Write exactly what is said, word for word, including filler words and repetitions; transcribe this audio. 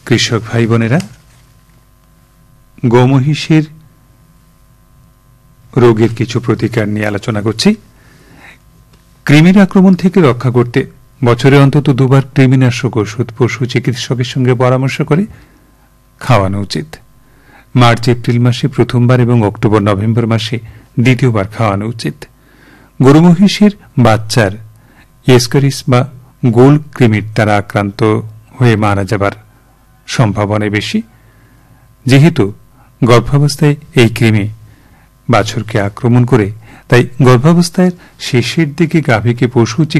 কৃষক ভাই বোনেরা, গোমহিষের রোগের কিছু প্রতিকার নিয়ে আলোচনা করছি। কৃমির আক্রমণ থেকে রক্ষা করতে বছরে অন্তত দুবার কৃমিনাশক ওষুধ পশু চিকিৎসকের সঙ্গে পরামর্শ করে খাওয়ানো উচিত। মার্চ এপ্রিল মাসে প্রথমবার এবং অক্টোবর নভেম্বর মাসে দ্বিতীয়বার খাওয়ানো উচিত। গরু মহিষের বাচ্চার এসকারিস বা গোল কৃমির দ্বারা আক্রান্ত হয়ে মারা যাবার সম্ভাবনা বেশি, যেহেতু গর্ভাবস্থায় এই কৃমি বাছুরকে আক্রমণ করে। তাই গর্ভাবস্থায় শেষের দিকে গাভীকে পশু